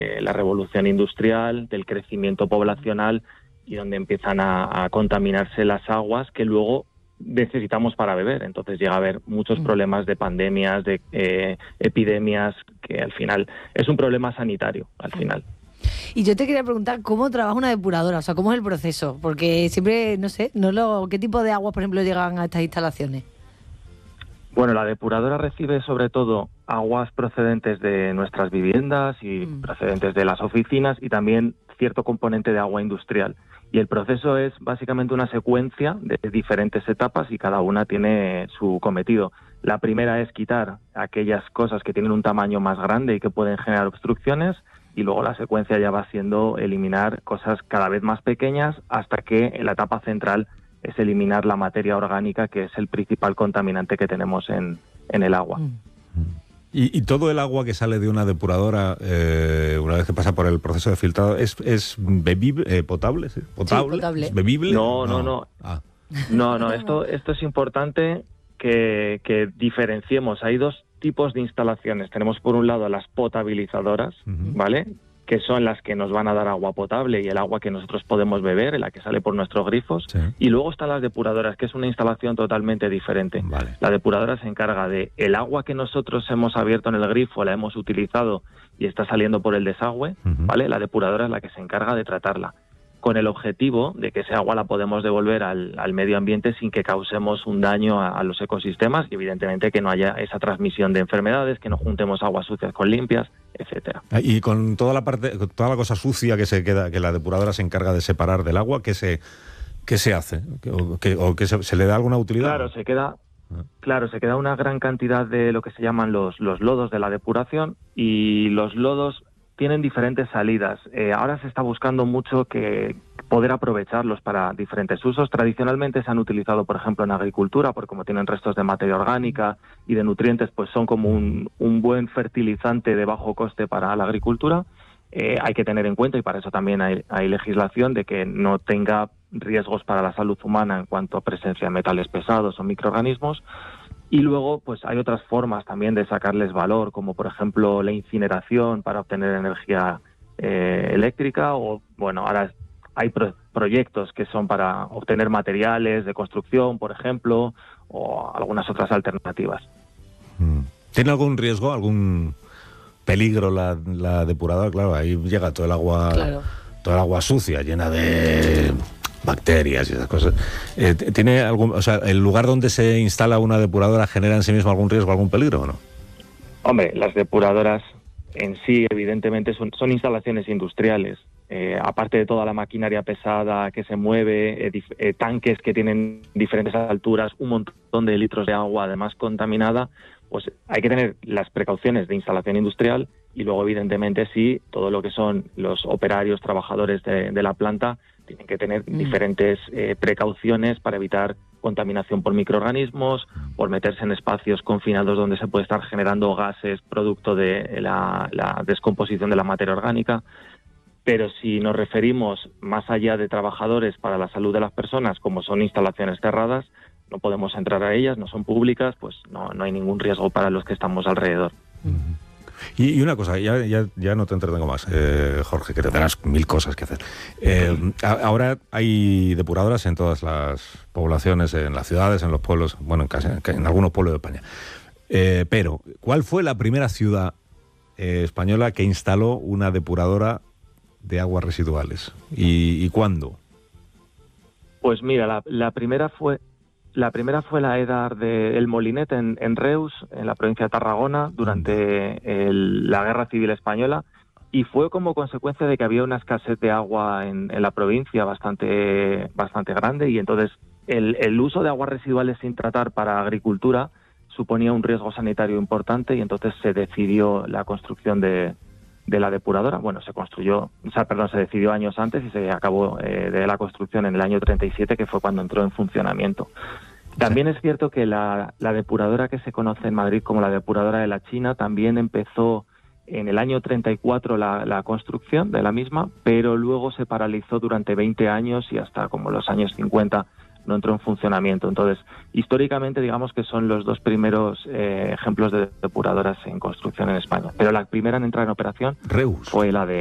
la revolución industrial, del crecimiento poblacional y donde empiezan a contaminarse las aguas que luego necesitamos para beber. Entonces llega a haber muchos problemas de pandemias, de epidemias, que al final es un problema sanitario, al final. Y yo te quería preguntar, ¿cómo trabaja una depuradora? O sea, ¿cómo es el proceso? Porque siempre, no sé, ¿qué tipo de aguas, por ejemplo, llegan a estas instalaciones? Bueno, la depuradora recibe sobre todo aguas procedentes de nuestras viviendas y procedentes de las oficinas y también cierto componente de agua industrial. Y el proceso es básicamente una secuencia de diferentes etapas y cada una tiene su cometido. La primera es quitar aquellas cosas que tienen un tamaño más grande y que pueden generar obstrucciones, y luego la secuencia ya va siendo eliminar cosas cada vez más pequeñas hasta que en la etapa central es eliminar la materia orgánica, que es el principal contaminante que tenemos en el agua. ¿Y todo el agua que sale de una depuradora, una vez que pasa por el proceso de filtrado, es bebible, potable? ¿Sí? ¿Potable? Sí, potable. ¿Es bebible? No. Ah. No, esto es importante que diferenciemos. Hay dos tipos de instalaciones. Tenemos por un lado las potabilizadoras, ¿vale?, que son las que nos van a dar agua potable y el agua que nosotros podemos beber, la que sale por nuestros grifos. Sí. Y luego están las depuradoras, que es una instalación totalmente diferente. Vale. La depuradora se encarga de el agua que nosotros hemos abierto en el grifo, la hemos utilizado y está saliendo por el desagüe, ¿vale? La depuradora es la que se encarga de tratarla, con el objetivo de que ese agua la podemos devolver al medio ambiente sin que causemos un daño a los ecosistemas y evidentemente que no haya esa transmisión de enfermedades, que no juntemos aguas sucias con limpias, etcétera. Y con toda la cosa sucia que se queda, que la depuradora se encarga de separar del agua, ¿qué se hace? ¿O que se le da alguna utilidad? Claro, se queda una gran cantidad de lo que se llaman los lodos de la depuración, y los lodos tienen diferentes salidas. Ahora se está buscando mucho que poder aprovecharlos para diferentes usos. Tradicionalmente se han utilizado, por ejemplo, en agricultura, porque como tienen restos de materia orgánica y de nutrientes, pues son como un buen fertilizante de bajo coste para la agricultura. Hay que tener en cuenta, y para eso también hay legislación, de que no tenga riesgos para la salud humana en cuanto a presencia de metales pesados o microorganismos. Y luego, pues hay otras formas también de sacarles valor, como por ejemplo la incineración para obtener energía eléctrica, o bueno, ahora hay proyectos que son para obtener materiales de construcción, por ejemplo, o algunas otras alternativas. ¿Tiene algún riesgo, algún peligro la depuradora? Claro, ahí llega todo el agua, toda el agua sucia, llena de bacterias y esas cosas. ¿Tiene algún, o sea, el lugar donde se instala una depuradora genera en sí mismo algún riesgo, algún peligro o no? Hombre, las depuradoras en sí, evidentemente, son instalaciones industriales. Aparte de toda la maquinaria pesada que se mueve, tanques que tienen diferentes alturas, un montón de litros de agua además contaminada, pues hay que tener las precauciones de instalación industrial, y luego evidentemente sí, todo lo que son los operarios, trabajadores de la planta, tienen que tener diferentes precauciones para evitar contaminación por microorganismos, por meterse en espacios confinados donde se puede estar generando gases producto de la descomposición de la materia orgánica. Pero si nos referimos más allá de trabajadores para la salud de las personas, como son instalaciones cerradas, no podemos entrar a ellas, no son públicas, pues no hay ningún riesgo para los que estamos alrededor. Y una cosa, ya no te entretengo más, Jorge, que tendrás mil cosas que hacer. Ahora hay depuradoras en todas las poblaciones, en las ciudades, en los pueblos, bueno, en algunos pueblos de España. Pero, ¿cuál fue la primera ciudad española que instaló una depuradora de aguas residuales? ¿Y cuándo? Pues mira, la primera fue la EDAR de El Molinet en Reus, en la provincia de Tarragona, durante la Guerra Civil Española, y fue como consecuencia de que había una escasez de agua en la provincia bastante grande, y entonces el uso de aguas residuales sin tratar para agricultura suponía un riesgo sanitario importante, y entonces se decidió la construcción de la depuradora. Bueno, se decidió años antes y se acabó de la construcción en el año 37, que fue cuando entró en funcionamiento. También es cierto que la depuradora que se conoce en Madrid como la depuradora de la China también empezó en el año 34 la construcción de la misma, pero luego se paralizó durante 20 años y hasta como los años 50 no entró en funcionamiento. Entonces, históricamente, digamos que son los dos primeros ejemplos de depuradoras en construcción en España. Pero la primera en entrar en operación Reus fue la de